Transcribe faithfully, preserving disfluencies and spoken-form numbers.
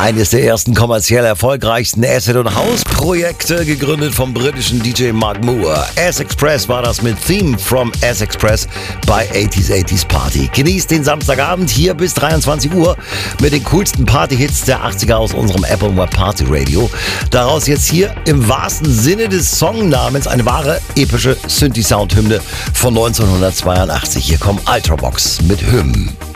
Eines der ersten kommerziell erfolgreichsten Acid- und House-Projekte, gegründet vom britischen D J Mark Moore. S-Express war das mit Theme from S-Express bei achtziger achtziger Party. Genießt den Samstagabend hier bis dreiundzwanzig Uhr mit den coolsten Party-Hits der achtziger aus unserem Apple Web Party Radio. Daraus jetzt hier im wahrsten Sinne des Songnamens eine wahre epische Synthi-Sound-Hymne von neunzehnhundertzweiundachtzig. Hier kommt Ultravox mit Hymn.